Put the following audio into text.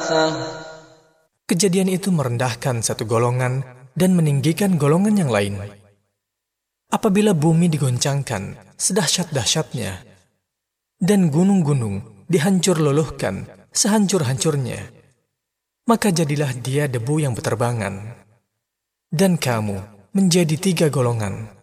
Kejadian itu merendahkan satu golongan dan meninggikan golongan yang lain. Apabila bumi digoncangkan sedahsyat-dahsyatnya, dan gunung-gunung dihancur luluhkan sehancur-hancurnya, maka jadilah dia debu yang berterbangan. Dan kamu menjadi 3 golongan.